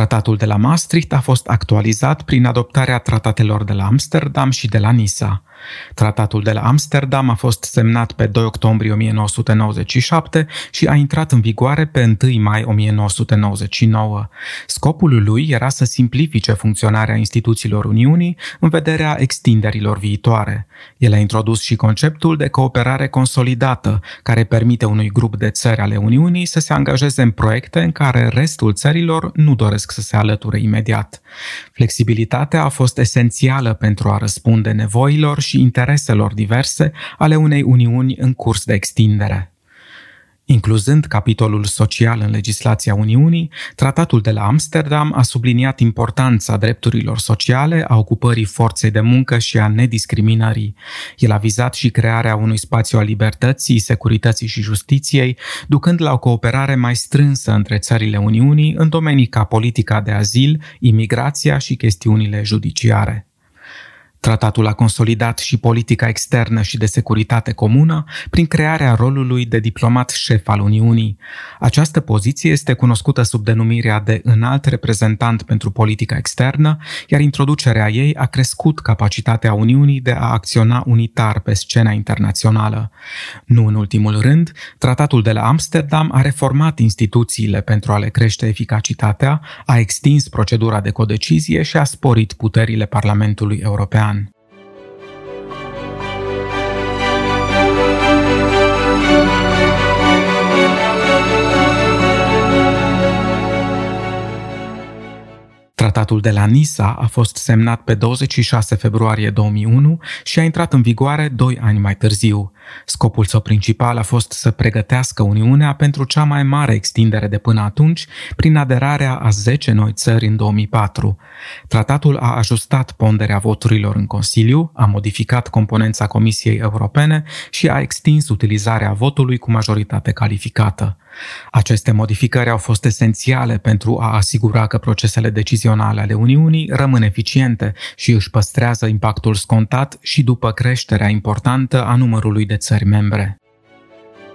Tratatul de la Maastricht a fost actualizat prin adoptarea tratatelor de la Amsterdam și de la Nisa. Tratatul de la Amsterdam a fost semnat pe 2 octombrie 1997 și a intrat în vigoare pe 1 mai 1999. Scopul lui era să simplifice funcționarea instituțiilor Uniunii în vederea extinderilor viitoare. El a introdus și conceptul de cooperare consolidată, care permite unui grup de țări ale Uniunii să se angajeze în proiecte în care restul țărilor nu doresc să se alăture imediat. Flexibilitatea a fost esențială pentru a răspunde nevoilor și intereselor diverse ale unei Uniuni în curs de extindere. Incluzând capitolul social în legislația Uniunii, Tratatul de la Amsterdam a subliniat importanța drepturilor sociale, a ocupării forței de muncă și a nediscriminării. El a vizat și crearea unui spațiu al libertății, securității și justiției, ducând la o cooperare mai strânsă între țările Uniunii în domenii ca politica de azil, imigrația și chestiunile judiciare. Tratatul a consolidat și politica externă și de securitate comună prin crearea rolului de diplomat șef al Uniunii. Această poziție este cunoscută sub denumirea de înalt reprezentant pentru politica externă, iar introducerea ei a crescut capacitatea Uniunii de a acționa unitar pe scena internațională. Nu în ultimul rând, Tratatul de la Amsterdam a reformat instituțiile pentru a le crește eficacitatea, a extins procedura de codecizie și a sporit puterile Parlamentului European. Tratatul de la Nisa a fost semnat pe 26 februarie 2001 și a intrat în vigoare 2 ani mai târziu. Scopul său principal a fost să pregătească Uniunea pentru cea mai mare extindere de până atunci, prin aderarea a 10 noi țări în 2004. Tratatul a ajustat ponderea voturilor în Consiliu, a modificat componența Comisiei Europene și a extins utilizarea votului cu majoritate calificată. Aceste modificări au fost esențiale pentru a asigura că procesele decizionale ale Uniunii rămân eficiente și își păstrează impactul scontat și după creșterea importantă a numărului de țări membre.